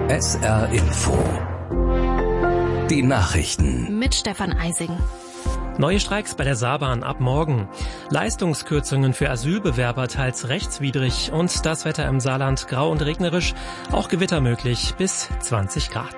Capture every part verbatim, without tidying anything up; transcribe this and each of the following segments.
S R Info. Die Nachrichten. Mit Stefan Eising. Neue Streiks bei der Saarbahn ab morgen. Leistungskürzungen für Asylbewerber teils rechtswidrig und das Wetter im Saarland grau und regnerisch, auch Gewitter möglich bis zwanzig Grad.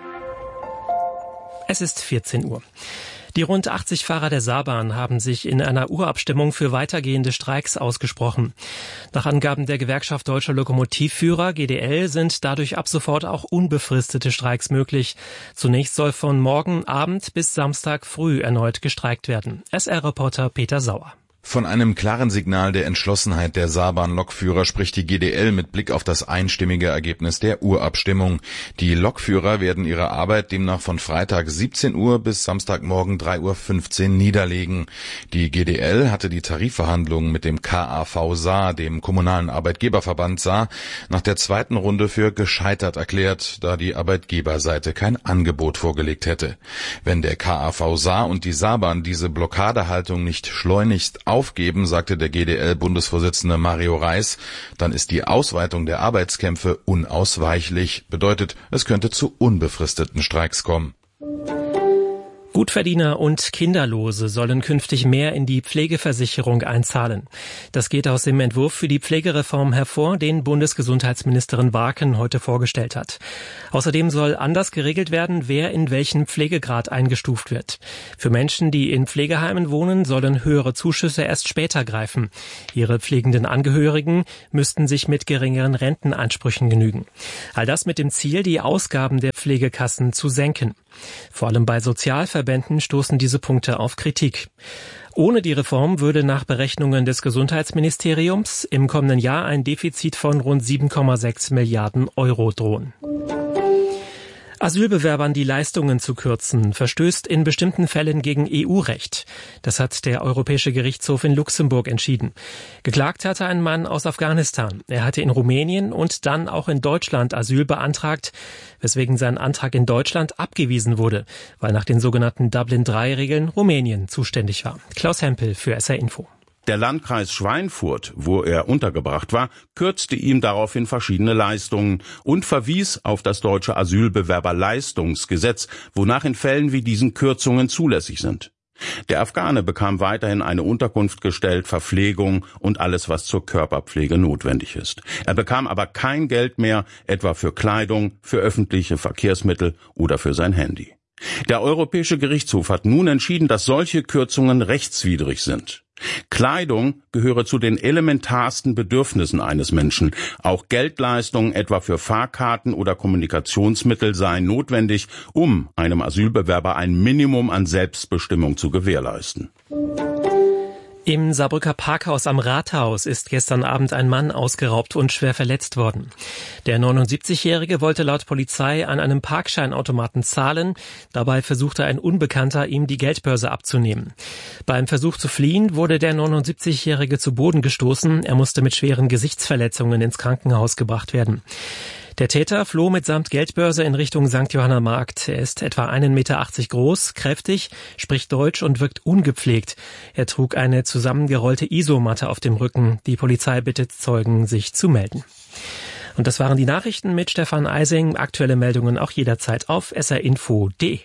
Es ist vierzehn Uhr. Die rund achtzig Fahrer der Saarbahn haben sich in einer Urabstimmung für weitergehende Streiks ausgesprochen. Nach Angaben der Gewerkschaft Deutscher Lokomotivführer G D L sind dadurch ab sofort auch unbefristete Streiks möglich. Zunächst soll von morgen Abend bis Samstag früh erneut gestreikt werden. S R-Reporter Peter Sauer. Von einem klaren Signal der Entschlossenheit der Saarbahn-Lokführer spricht die G D L mit Blick auf das einstimmige Ergebnis der Urabstimmung. Die Lokführer werden ihre Arbeit demnach von Freitag siebzehn Uhr bis Samstagmorgen drei Uhr fünfzehn niederlegen. Die G D L hatte die Tarifverhandlungen mit dem K A V Saar, dem kommunalen Arbeitgeberverband Saar, nach der zweiten Runde für gescheitert erklärt, da die Arbeitgeberseite kein Angebot vorgelegt hätte. Wenn der K A V Saar und die Saarbahn diese Blockadehaltung nicht schleunigst aufgeben, sagte der G D L-Bundesvorsitzende Mario Reis, dann ist die Ausweitung der Arbeitskämpfe unausweichlich. Bedeutet, es könnte zu unbefristeten Streiks kommen. Gutverdiener und Kinderlose sollen künftig mehr in die Pflegeversicherung einzahlen. Das geht aus dem Entwurf für die Pflegereform hervor, den Bundesgesundheitsministerin Warken heute vorgestellt hat. Außerdem soll anders geregelt werden, wer in welchen Pflegegrad eingestuft wird. Für Menschen, die in Pflegeheimen wohnen, sollen höhere Zuschüsse erst später greifen. Ihre pflegenden Angehörigen müssten sich mit geringeren Rentenansprüchen genügen. All das mit dem Ziel, die Ausgaben der Pflegekassen zu senken. Vor allem bei Sozialverbänden stoßen diese Punkte auf Kritik. Ohne die Reform würde nach Berechnungen des Gesundheitsministeriums im kommenden Jahr ein Defizit von rund sieben Komma sechs Milliarden Euro drohen. Asylbewerbern die Leistungen zu kürzen, verstößt in bestimmten Fällen gegen E U-Recht. Das hat der Europäische Gerichtshof in Luxemburg entschieden. Geklagt hatte ein Mann aus Afghanistan. Er hatte in Rumänien und dann auch in Deutschland Asyl beantragt, weswegen sein Antrag in Deutschland abgewiesen wurde, weil nach den sogenannten Dublin drei Regeln Rumänien zuständig war. Klaus Hempel für S R Info. Der Landkreis Schweinfurt, wo er untergebracht war, kürzte ihm daraufhin verschiedene Leistungen und verwies auf das deutsche Asylbewerberleistungsgesetz, wonach in Fällen wie diesen Kürzungen zulässig sind. Der Afghane bekam weiterhin eine Unterkunft gestellt, Verpflegung und alles, was zur Körperpflege notwendig ist. Er bekam aber kein Geld mehr, etwa für Kleidung, für öffentliche Verkehrsmittel oder für sein Handy. Der Europäische Gerichtshof hat nun entschieden, dass solche Kürzungen rechtswidrig sind. Kleidung gehöre zu den elementarsten Bedürfnissen eines Menschen. Auch Geldleistungen, etwa für Fahrkarten oder Kommunikationsmittel, seien notwendig, um einem Asylbewerber ein Minimum an Selbstbestimmung zu gewährleisten. Im Saarbrücker Parkhaus am Rathaus ist gestern Abend ein Mann ausgeraubt und schwer verletzt worden. Der neunundsiebzigjährige wollte laut Polizei an einem Parkscheinautomaten zahlen. Dabei versuchte ein Unbekannter, ihm die Geldbörse abzunehmen. Beim Versuch zu fliehen wurde der neunundsiebzigjährige zu Boden gestoßen. Er musste mit schweren Gesichtsverletzungen ins Krankenhaus gebracht werden. Der Täter floh mitsamt Geldbörse in Richtung Sankt Johanner Markt. Er ist etwa einen Meter achtzig groß, kräftig, spricht Deutsch und wirkt ungepflegt. Er trug eine zusammengerollte Isomatte auf dem Rücken. Die Polizei bittet Zeugen, sich zu melden. Und das waren die Nachrichten mit Stefan Eising. Aktuelle Meldungen auch jederzeit auf s r info punkt d e.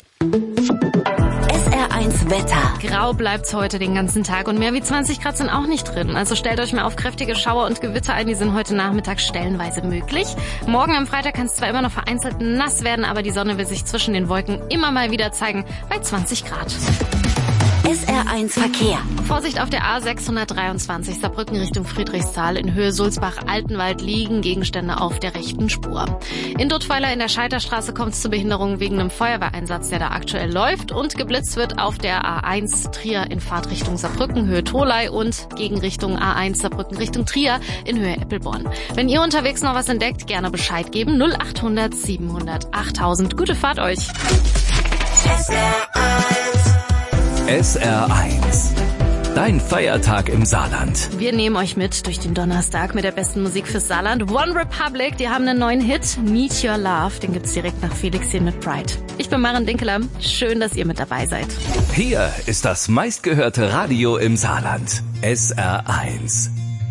S R eins Wetter. Grau bleibt's heute den ganzen Tag und mehr wie zwanzig Grad sind auch nicht drin. Also stellt euch mal auf kräftige Schauer und Gewitter ein, die sind heute Nachmittag stellenweise möglich. Morgen am Freitag kann es zwar immer noch vereinzelt nass werden, aber die Sonne will sich zwischen den Wolken immer mal wieder zeigen bei zwanzig Grad. S R eins Verkehr. Vorsicht auf der A sechshundertdreiundzwanzig Saarbrücken Richtung Friedrichsthal. In Höhe Sulzbach-Altenwald liegen Gegenstände auf der rechten Spur. In Duttweiler in der Scheiterstraße kommt es zu Behinderungen wegen einem Feuerwehreinsatz, der da aktuell läuft. Und geblitzt wird auf der A eins Trier in Fahrtrichtung Saarbrücken, Höhe Tholey und Gegenrichtung A eins Saarbrücken Richtung Trier in Höhe Eppelborn. Wenn ihr unterwegs noch was entdeckt, gerne Bescheid geben. null achthundert siebenhundert achttausend. Gute Fahrt euch. S R eins. S R eins. Dein Feiertag im Saarland. Wir nehmen euch mit durch den Donnerstag mit der besten Musik fürs Saarland. One Republic, die haben einen neuen Hit, Need Your Love. Den gibt's direkt nach Felixchen mit Pride. Ich bin Maren Dinkeler. Schön, dass ihr mit dabei seid. Hier ist das meistgehörte Radio im Saarland. S R eins.